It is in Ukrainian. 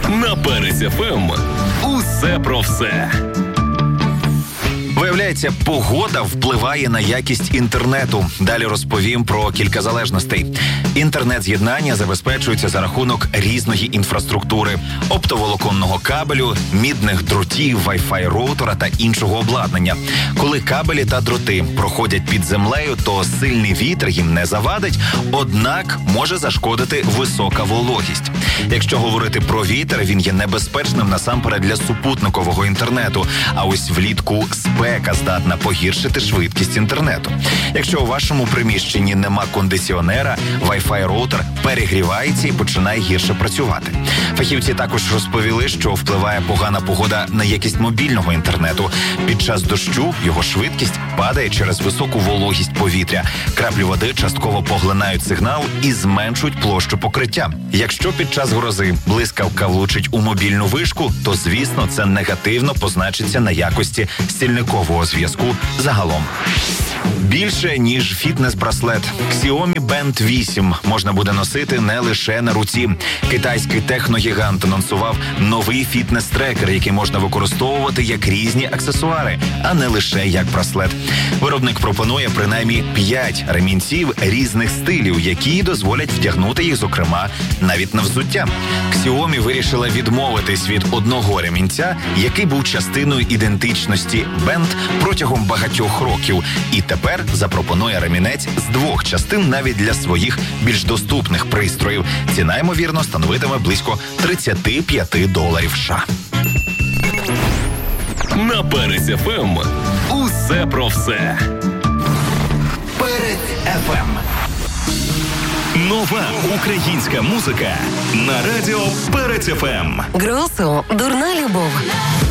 На Перець ФМ. Усе про все. Виявляється, погода впливає на якість інтернету. Далі розповім про кілька залежностей. Інтернет-з'єднання забезпечується за рахунок різної інфраструктури: оптоволоконного кабелю, мідних дротів, Wi-Fi роутера та іншого обладнання. Коли кабелі та дроти проходять під землею, то сильний вітер їм не завадить, однак може зашкодити висока вологість. Якщо говорити про вітер, він є небезпечним насамперед для супутникового інтернету, а ось влітку спека здатна погіршити швидкість інтернету. Якщо у вашому приміщенні нема кондиціонера, Wi-Fi роутер перегрівається і починає гірше працювати. Фахівці також розповіли, що впливає погана погода на якість мобільного інтернету. Під час дощу його швидкість падає через високу вологість повітря. Краплі води частково поглинають сигнал і зменшують площу покриття. Якщо під час грози блискавка влучить у мобільну вишку, то, звісно, це негативно позначиться на якості стільникового зв'язку загалом. Більше, ніж фітнес-браслет. Xiaomi Band 8 можна буде носити не лише на руці. Китайський техногігант анонсував новий фітнес-трекер, який можна використовувати як різні аксесуари, а не лише як браслет. Виробник пропонує принаймні 5 ремінців різних стилів, які дозволять вдягнути їх, зокрема, навіть на взуття. Xiaomi вирішила відмовитись від одного ремінця, який був частиною ідентичності Band протягом багатьох років, і тепер запропонує ремінець з 2 частин навіть для своїх більш доступних пристроїв. Ціна, ймовірно, становитиме близько $35 США. На Перець ФМ. Усе про все. Перець ФМ. Нова українська музика на радіо Перець ФМ. Гросу, дурна